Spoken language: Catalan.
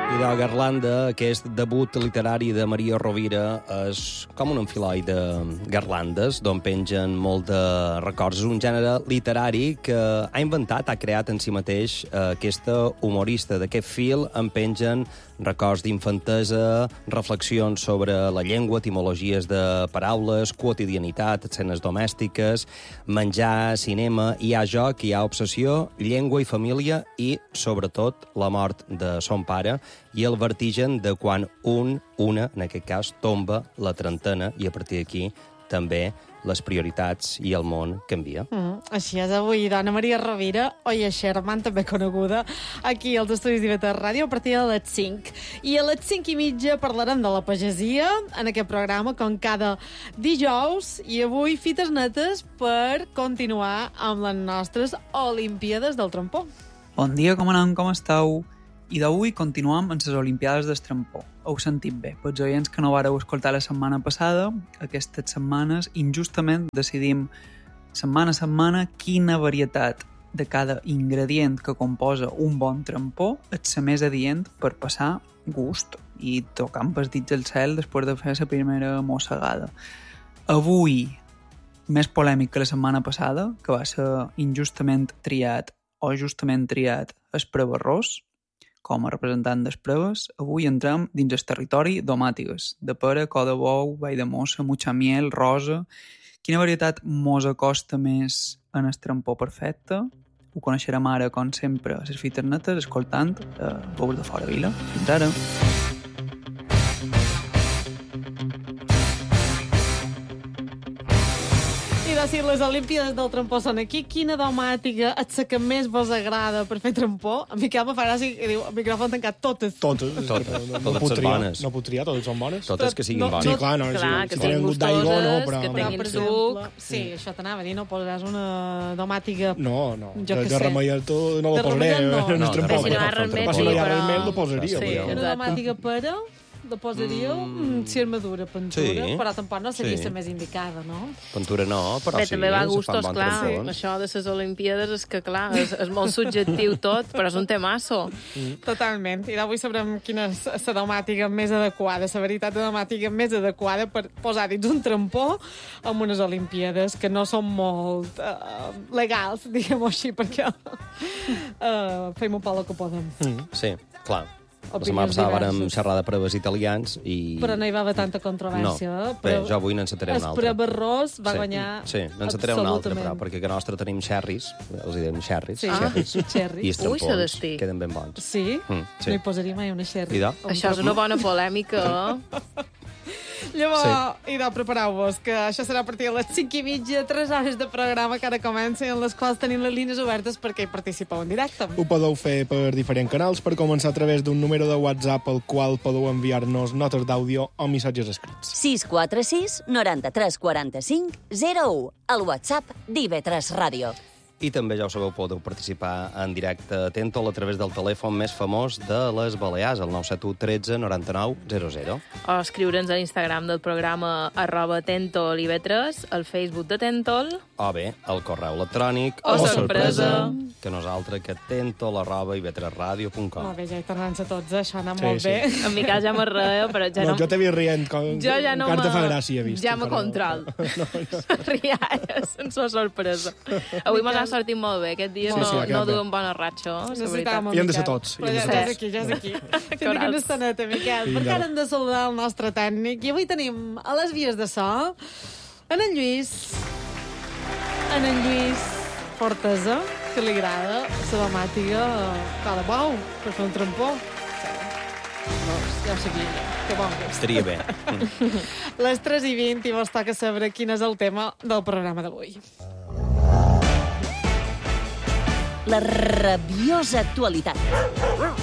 I de Garlanda, aquest debut literari de Maria Rovira és com un enfiloi de garlandes, d'on pengen molt de records. És un gènere literari que ha inventat, ha creat en si mateix aquesta humorista. D'aquest fil en pengen records d'infantesa, reflexions sobre la llengua, etimologies de paraules, quotidianitat, escenes domèstiques, menjar, cinema, hi ha joc, hi ha obsessió, llengua i família i, sobretot, la mort de son pare i el vertigen de quan una, en aquest cas, tomba la trentena i a partir d'aquí també les prioritats i el món canvia. Així és avui, dona Maria Rovira, Oia Sherman, també coneguda, aquí als estudis d'IV3 Ràdio, a partir de les 5. I a les 5:30 parlarem de la pagesia en aquest programa, com cada dijous, i avui fites netes per continuar amb les nostres Olimpíades del Trampó. Bon dia, com anem, com esteu? I d'avui continuem amb les Olimpiades del Trampó. Heu sentit bé. Pels oients que no vareu escoltar la setmana passada, aquestes setmanes injustament decidim setmana a setmana quina varietat de cada ingredient que composa un bon trampó és la més adient per passar gust i tocant pels dits al cel després de fer la primera mossegada. Avui, més polèmic que la setmana passada, que va ser injustament triat o justament triat el Prebarrós, com a representant des proves, avui entrem dins el territori domàtigues, de pera, cor de bou, vall de mossa, mucha miel, rosa... Quina varietat mos acosta més en el trampó perfecte? Ho coneixerem ara, com sempre, a les fites netes, escoltant Veus de Fora Vila. Fins ara! Si les Olimpíades del Trampó són aquí, quina domàtica és la que més vos agrada per fer trampó? En Miquel me fa gràcia que diu, el micròfon tancat, totes. Totes són bones. No puc triar, totes són bones. Totes que siguin bones. Sí, clar, que si tenen gust d'aigua, no, però... que tinguin per suc. exemple, sí, això t'anava a dir, no posaràs una domàtica... No, Jo què sé. de remeillet no la De posaré remeillet no. en el trampó. Si no hi ha remei, Si no hi ha però- remei, la posaria. Sí. però- Una domàtica però la posaríeu si armadura, pintura, Sí. però tampoc no seria Sí. la més indicada, no? Pintura no, però Bé, sí. també va a se fan gustos, bons clar. trampons. Això de les Olimpíades és que, clar, és molt subjectiu tot, però és un temasso. Totalment. I d'avui sabrem quina és la domàtica més adequada, la veritat domàtica més adequada per posar dins un trampó amb unes Olimpíades que no són molt legals, diguem-ho així, perquè fem un poc el que podem. Sí, clar. La Opinions setmana passada vàrem diverses. xerrar de proves italians i... Però no hi va haver tanta controvèrsia. No. Però Bé, jo avui n'encetaré una altra. El Prebarrós va Sí. guanyar Sí, n'encetaré una altra, però, absolutament. perquè a nostra tenim xerris, els diem xerris, Sí. xerris, Xerris. i els Ui, trampons s'adestí. queden ben bons. Sí? sí. No hi posaria mai una xerri. I de? Això és una bona polèmica, Llavors, idò, prepareu-vos, que això serà a partir de les 5:30, 3 hores de programa que ara comencen, en les quals tenim les línies obertes perquè hi participeu en directe. Ho podeu fer per diferents canals, per començar a través d'un número de WhatsApp al qual podeu enviar-nos notes d'àudio o missatges escrits. 646 93 45 01. El WhatsApp d'IV3 Ràdio. I també, ja ho sabeu, podeu participar en directe a Tentol a través del telèfon més famós de les Balears, el 971 13 99 00. o escriure'ns a l'Instagram del programa @tentoliv3, al Facebook de Tentol. O bé, el correu electrònic O sorpresa. que nosaltres, que tentol@ib3radio.com. Molt bé, ja hi tornant-se tots, això ha anat Sí, molt sí. bé. En Miquel ja me rea, però ja No, no... jo t'he vist rient, com Jo ja no encara te fa gràcia, he vist. Ja me però- control. Rialles, sense sorpresa. Avui mos ha sortit molt bé. Aquest dia Sí, sí, ha no quedat bé. duem bona ratxa, la veritat. Necessitàvem Hi hem de ser Miquel. tots, hi Però hem de ja ser és tots. aquí, ja és aquí. Fins Corals. aquí una estoneta, Miquel. Fins Perquè ara. ara hem de saludar el nostre tècnic. I avui tenim a les vies de so en Lluís. En Lluís Fortesa, que li agrada la domàtica cada bou per fer un trampó. Ja ho sabia jo. Que bon gust. Estaria bé. Les 3:20 i vos toca saber quin és el tema del programa d'avui. La rabiosa actualitat.